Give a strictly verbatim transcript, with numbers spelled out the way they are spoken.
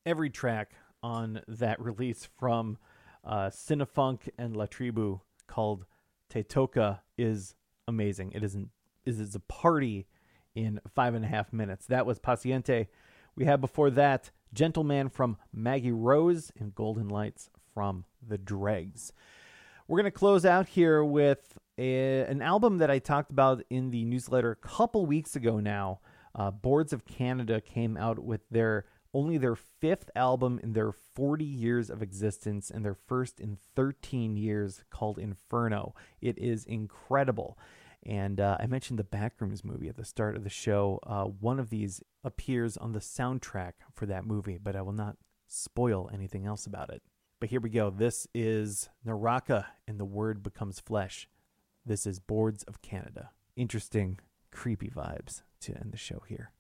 every track on that release from uh, Cinefunk and La Tribu called Te Toka is amazing. It isn't is is a party in five and a half minutes. That was Paciente. We had before that Gentleman from Maggie Rose and Golden Lights from The Dregs. We're going to close out here with a, an album that I talked about in the newsletter a couple weeks ago now. Uh, Boards of Canada came out with their only their fifth album in their forty years of existence and their first in thirteen years, called Inferno. It is incredible. And uh, I mentioned the Backrooms movie at the start of the show. Uh, one of these appears on the soundtrack for that movie, but I will not spoil anything else about it. But here we go. This is Naraka and the Word Becomes Flesh. This is Boards of Canada. Interesting, creepy vibes to end the show here.